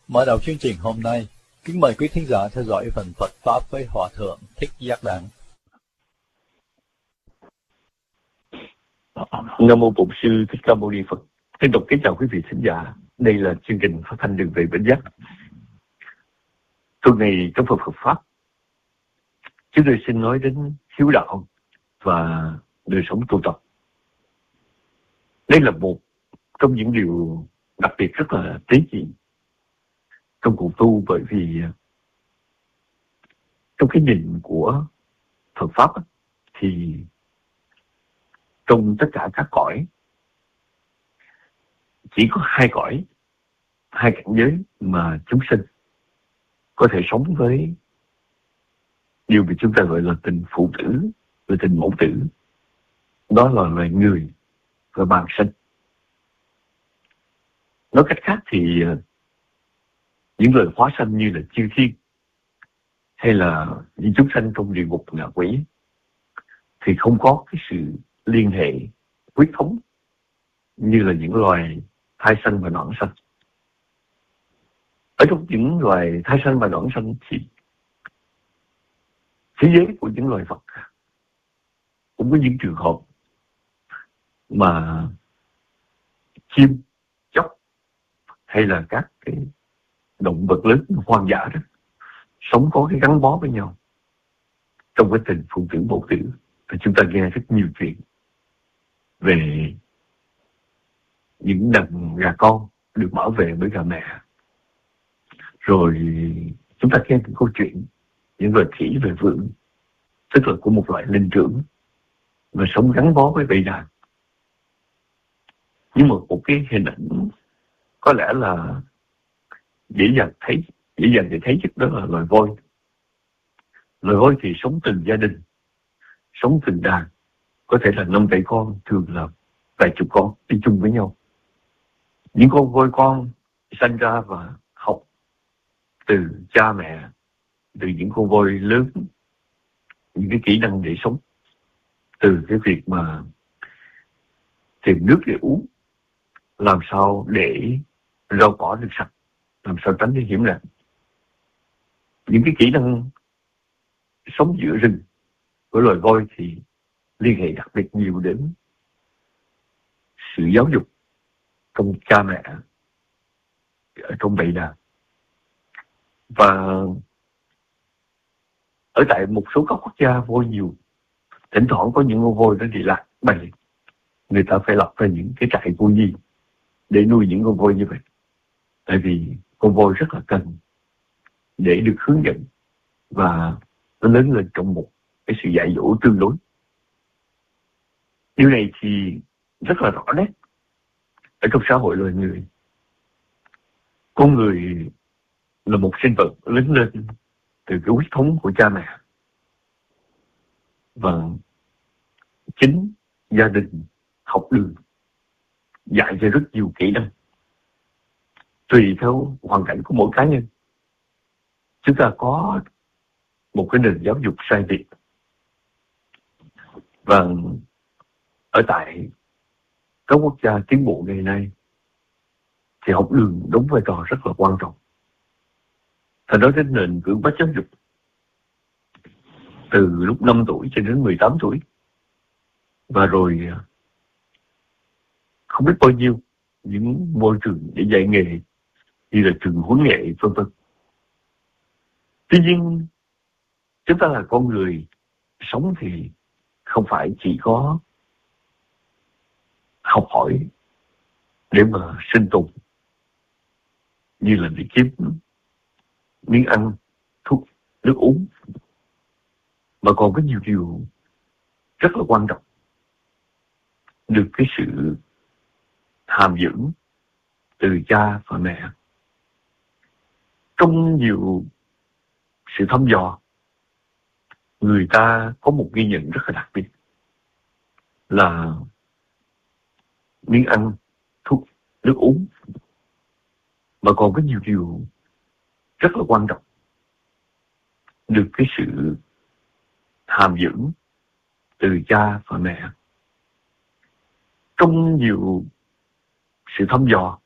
Mở đầu chương trình hôm nay, kính mời quý thính giả theo dõi phần Phật Pháp với Hòa Thượng Thích Giác Đặng. Nam mô Bổn Sư Thích Ca Mâu Ni Phật. Tiếp tục kính chào quý vị thính giả. Đây là chương trình phát thanh đường về Bến Giác. Tuần này trong phần Phật Pháp, chúng tôi xin nói đến hiếu đạo và đời sống tu tập. Đây là một trong những điều đặc biệt rất là tế nhị trong cuộc tu, bởi vì trong cái nhìn của Phật Pháp thì trong tất cả các cõi chỉ có hai cõi, hai cảnh giới mà chúng sinh có thể sống với điều mà chúng ta gọi là tình phụ tử và tình mẫu tử. Đó là loài người và bàng sinh. Nói cách khác thì những loài hóa sanh như là chư thiên hay là những chúng sanh trong địa ngục ngạ quỷ thì không có cái sự liên hệ huyết thống như là những loài thai sanh và noãn sanh. Ở trong những loài thai sanh và noãn sanh thì thế giới của những loài vật cũng có những trường hợp mà chim, chóc hay là các cái động vật lớn hoang dã đó sống có cái gắn bó với nhau trong cái tình phụ tử mẫu tử. Thì chúng ta nghe rất nhiều chuyện về những đàn gà con được bảo vệ bởi gà mẹ. Rồi chúng ta nghe những câu chuyện những loài khỉ về vượn, tức là của một loại linh trưởng và sống gắn bó với bầy đàn. Nhưng mà một cái hình ảnh có lẽ là dễ dàng để thấy nhất đó là loài voi. Loài voi thì sống từng gia đình, sống từng đàn, có thể là 5-7 con, thường là vài chục con đi chung với nhau. Những con voi con sinh ra và học từ cha mẹ, từ những con voi lớn, những cái kỹ năng để sống, từ cái việc mà tìm nước để uống, làm sao để rau cỏ được sạch, làm sao tránh đi hiểm nạn. Những cái kỹ năng sống giữa rừng của loài voi thì liên hệ đặc biệt nhiều đến sự giáo dục trong cha mẹ, ở trong bầy đàn. Và ở tại một số các quốc gia voi nhiều, thỉnh thoảng có những con voi nó đi lạc bầy, người ta phải lập ra những cái trại voi nhi để nuôi những con voi như vậy. Tại vì con voi rất là cần để được hướng dẫn và nó lớn lên trong một cái sự dạy dỗ tương đối. Điều này thì rất là rõ nét ở trong xã hội loài người. Con người là một sinh vật lớn lên từ cái huyết thống của cha mẹ, và chính gia đình, học đường dạy cho rất nhiều kỹ năng. Tùy theo hoàn cảnh của mỗi cá nhân, chúng ta có một cái nền giáo dục sai biệt. Và ở tại các quốc gia tiến bộ ngày nay thì học đường đóng vai trò rất là quan trọng. Thật nói đến nền cưỡng bách giáo dục từ lúc 5 tuổi cho đến 18 tuổi, và rồi không biết bao nhiêu những môi trường để dạy nghề như là trường huấn nghệ v.v. Tuy nhiên, chúng ta là con người sống thì không phải chỉ có học hỏi để mà sinh tồn, như là để kiếm miếng ăn, thuốc, nước uống, mà còn có nhiều điều rất là quan trọng, được cái sự hàm dưỡng từ cha và mẹ. Trong nhiều sự thăm dò, người ta có một ghi nhận rất là đặc biệt là miếng ăn, thuốc, nước uống, mà còn có nhiều điều rất là quan trọng, được cái sự hàm dưỡng từ cha và mẹ. Trong nhiều sự thăm dò,